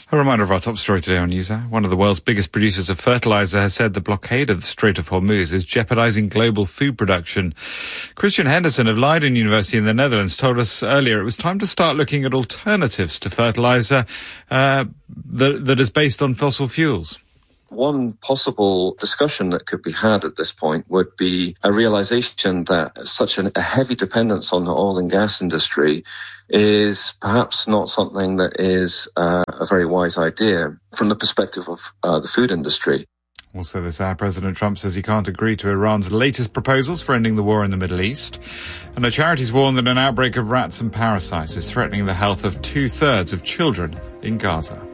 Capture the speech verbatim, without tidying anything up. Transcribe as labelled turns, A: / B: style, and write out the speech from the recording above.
A: A reminder of our top story today on NewsHour. One of the world's biggest producers of fertilizer has said the blockade of the Strait of Hormuz is jeopardizing global food production. Christian Henderson of Leiden University in the Netherlands told us earlier it was time to start looking at alternatives to fertilizer uh, that, that is based on fossil fuels.
B: One possible discussion that could be had at this point would be a realization that such an, a heavy dependence on the oil and gas industry is perhaps not something that is uh, a very wise idea from the perspective of uh, the food industry.
A: Also this hour, President Trump says he can't agree to Iran's latest proposals for ending the war in the Middle East. And the charities warn that an outbreak of rats and parasites is threatening the health of two-thirds of children in Gaza.